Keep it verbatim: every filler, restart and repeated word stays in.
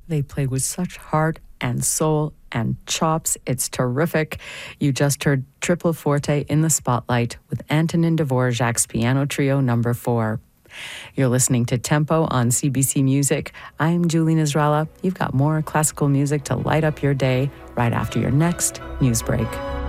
They play with such heart and soul and chops. It's terrific. You just heard Triple Forte in the Spotlight with Antonin Dvorak's Piano Trio number four. You're listening to Tempo on C B C Music. I'm Julie Nizralla. You've got more classical music to light up your day right after your next news break.